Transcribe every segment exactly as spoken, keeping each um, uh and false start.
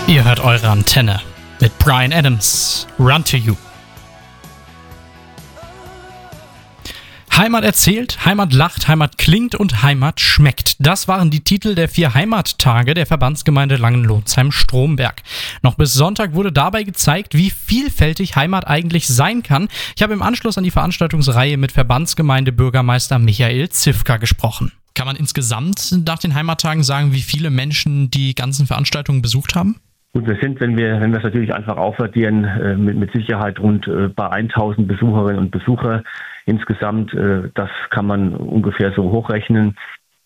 Ihr hört eure Antenne mit Bryan Adams, Run to You. Heimat erzählt, Heimat lacht, Heimat klingt und Heimat schmeckt. Das waren die Titel der vier Heimattage der Verbandsgemeinde Langenlonsheim-Stromberg. Noch bis Sonntag wurde dabei gezeigt, wie vielfältig Heimat eigentlich sein kann. Ich habe im Anschluss an die Veranstaltungsreihe mit Verbandsgemeindebürgermeister Michael Zifka gesprochen. Kann man insgesamt nach den Heimattagen sagen, wie viele Menschen die ganzen Veranstaltungen besucht haben? Gut, wir sind, wenn wir wenn wir es natürlich einfach aufaddieren, äh, mit, mit Sicherheit rund äh, bei tausend Besucherinnen und Besucher insgesamt. Äh, das kann man ungefähr so hochrechnen.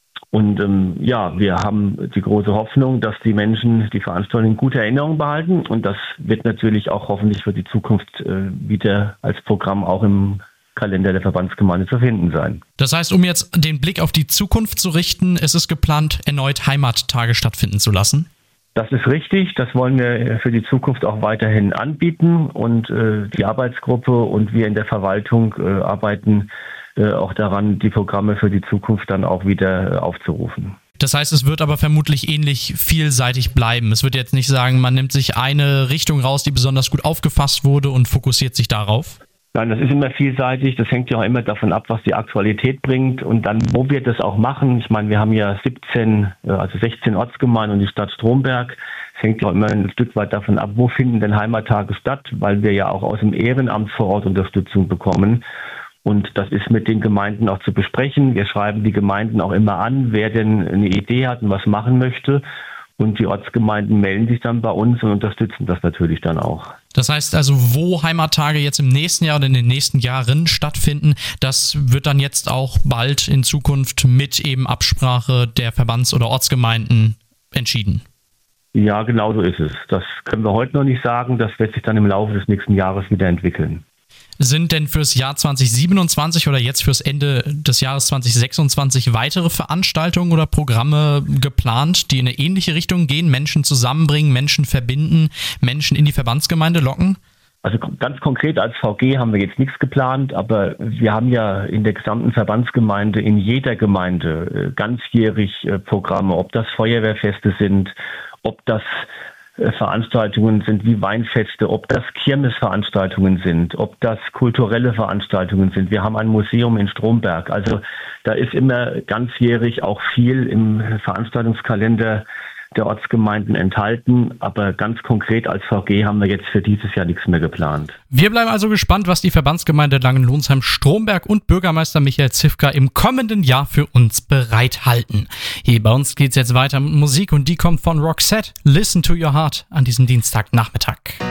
Und ähm, ja, wir haben die große Hoffnung, dass die Menschen die Veranstaltung in guter Erinnerung behalten. Und das wird natürlich auch hoffentlich für die Zukunft äh, wieder als Programm auch im Kalender der Verbandsgemeinde zu finden sein. Das heißt, um jetzt den Blick auf die Zukunft zu richten, ist es geplant, erneut Heimattage stattfinden zu lassen? Das ist richtig, das wollen wir für die Zukunft auch weiterhin anbieten und äh, die Arbeitsgruppe und wir in der Verwaltung äh, arbeiten äh, auch daran, die Programme für die Zukunft dann auch wieder äh, aufzurufen. Das heißt, es wird aber vermutlich ähnlich vielseitig bleiben. Es wird jetzt nicht sagen, man nimmt sich eine Richtung raus, die besonders gut aufgefasst wurde und fokussiert sich darauf? Nein, das ist immer vielseitig. Das hängt ja auch immer davon ab, was die Aktualität bringt und dann, wo wir das auch machen. Ich meine, wir haben ja siebzehn, also sechzehn Ortsgemeinden und die Stadt Stromberg. Es hängt ja auch immer ein Stück weit davon ab, wo finden denn Heimattage statt, weil wir ja auch aus dem Ehrenamt vor Ort Unterstützung bekommen. Und das ist mit den Gemeinden auch zu besprechen. Wir schreiben die Gemeinden auch immer an, wer denn eine Idee hat und was machen möchte. Und die Ortsgemeinden melden sich dann bei uns und unterstützen das natürlich dann auch. Das heißt also, wo Heimattage jetzt im nächsten Jahr oder in den nächsten Jahren stattfinden, das wird dann jetzt auch bald in Zukunft mit eben Absprache der Verbands- oder Ortsgemeinden entschieden. Ja, genau so ist es. Das können wir heute noch nicht sagen. Das wird sich dann im Laufe des nächsten Jahres wieder entwickeln. Sind denn fürs Jahr zwanzig siebenundzwanzig oder jetzt fürs Ende des Jahres zwanzig sechsundzwanzig weitere Veranstaltungen oder Programme geplant, die in eine ähnliche Richtung gehen, Menschen zusammenbringen, Menschen verbinden, Menschen in die Verbandsgemeinde locken? Also ganz konkret als V G haben wir jetzt nichts geplant, aber wir haben ja in der gesamten Verbandsgemeinde, in jeder Gemeinde ganzjährig Programme, ob das Feuerwehrfeste sind, ob das Veranstaltungen sind wie Weinfeste, ob das Kirmesveranstaltungen sind, ob das kulturelle Veranstaltungen sind. Wir haben ein Museum in Stromberg. Also da ist immer ganzjährig auch viel im Veranstaltungskalender der Ortsgemeinden enthalten. Aber ganz konkret als V G haben wir jetzt für dieses Jahr nichts mehr geplant. Wir bleiben also gespannt, was die Verbandsgemeinde Langenlonsheim-Stromberg und Bürgermeister Michael Zifka im kommenden Jahr für uns bereithalten. Hier bei uns geht's jetzt weiter mit Musik und die kommt von Roxette. Listen to Your Heart an diesem Dienstagnachmittag.